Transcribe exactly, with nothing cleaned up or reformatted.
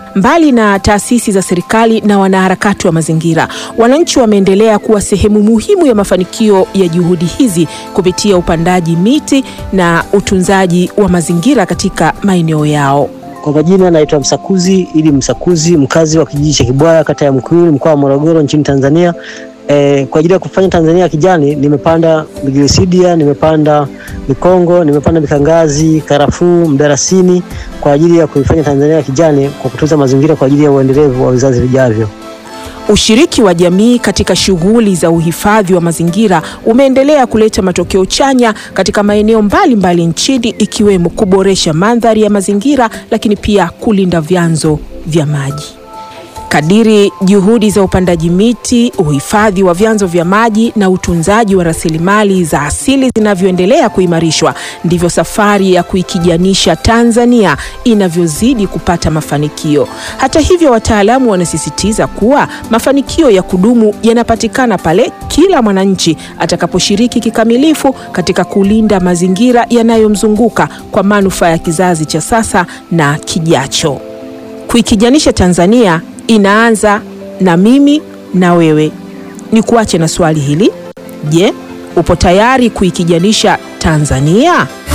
Mbali na taasisi za serikali na wanaharakati wa mazingira, wananchi wameendelea kuwa sehemu muhimu ya mafanikio ya juhudi hizi kupitia upandaji miti na utunzaji wa mazingira katika maeneo yao. Kwa majina naitwa Msakuzi ili Msakuzi, mkazi wa kijiji cha Kibwaya, kata ya Mkuyu, mkoa wa Morogoro, nchini Tanzania. E, kwa ajili ya kufanya Tanzania kijani nimepanda migirisidia, nimepanda mikongo, nimepanda mikangazi, karafuu, mdarasini kwa ajili ya kuifanya Tanzania kijani kwa kutunza mazingira kwa ajili ya uendelevu wa vizazi vijavyo. Ushiriki wa jamii katika shughuli za uhifadhi wa mazingira umeendelea kuleta matokeo chanya katika maeneo mbalimbali nchini, ikiwemo kuboresha mandhari ya mazingira, lakini pia kulinda vyanzo vya maji. Kadiri juhudi za upandaji miti, uhifadhi wa vyanzo vya maji na utunzaji wa rasilimali za asili zinavyoendelea kuimarishwa, ndivyo safari ya kuikijanisha Tanzania inavyozidi kupata mafanikio. Hata hivyo, wataalamu wanasisitiza kuwa mafanikio ya kudumu yanapatikana pale kila mwananchi atakaposhiriki kikamilifu katika kulinda mazingira yanayomzunguka kwa manufaa ya kizazi cha sasa na kijacho. Kuikijanisha Tanzania inaanza na mimi na wewe. Ni kuache na swali hili: je, upo tayari kuikijanisha Tanzania?